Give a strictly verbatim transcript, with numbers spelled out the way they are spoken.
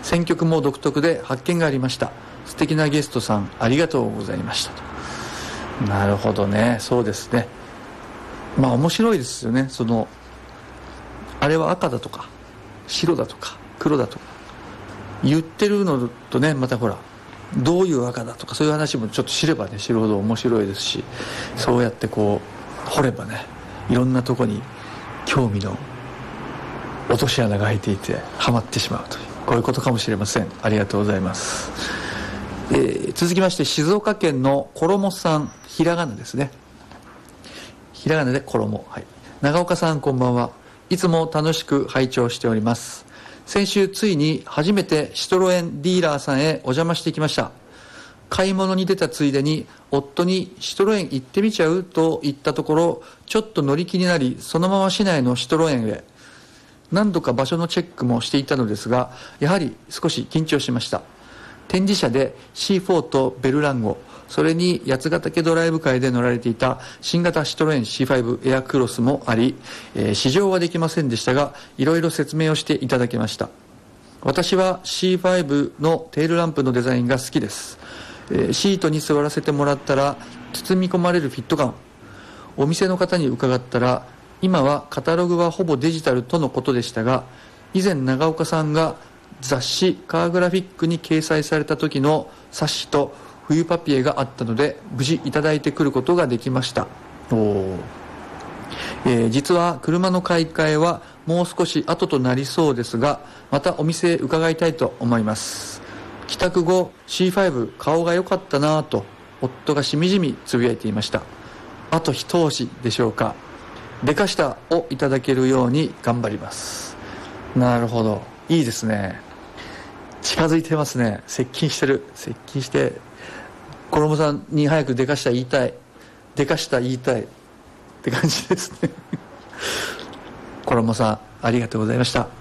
選曲も独特で発見がありました。素敵なゲストさんありがとうございましたと。なるほどね、そうですね。まあ面白いですよね。そのあれは赤だとか白だとか黒だとか言ってるのとね、またほらどういう赤だとかそういう話もちょっと知ればね知るほど面白いですし、そうやってこう掘ればね、いろんなとこに興味の落とし穴が開いていてハマってしまうという、こういうことかもしれません。ありがとうございます。えー、続きまして静岡県の衣さん、ひらがなですね。ひらがなで衣、はい。長岡さんこんばんは。いつも楽しく拝聴しております。先週ついに初めてシトロエンディーラーさんへお邪魔してきました。買い物に出たついでに夫にシトロエン行ってみちゃうと言ったところ、ちょっと乗り気になりそのまま市内のシトロエンへ。何度か場所のチェックもしていたのですが、やはり少し緊張しました。展示車で シーフォー とベルランゴ、それに八ヶ岳ドライブ会で乗られていた新型シトロエン シーファイブ エアクロスもあり、えー、試乗はできませんでしたが、いろいろ説明をしていただけました。私は シーファイブ のテールランプのデザインが好きです。えー、シートに座らせてもらったら包み込まれるフィット感。お店の方に伺ったら、今はカタログはほぼデジタルとのことでしたが、以前長岡さんが雑誌カーグラフィックに掲載された時の冊子と冬パピエがあったので、無事いただいてくることができました。おー、えー、実は車の買い替えはもう少し後となりそうですが、またお店へ伺いたいと思います。帰宅後 シーファイブ 顔が良かったなぁと夫がしみじみつぶやいていました。あと一押しでしょうか。デカ下をいただけるように頑張ります。なるほど、いいですね。近づいてますね。接近してる。接近して衣さんに早くデカ下言いたい、デカ下言いたいって感じですね衣さんありがとうございました。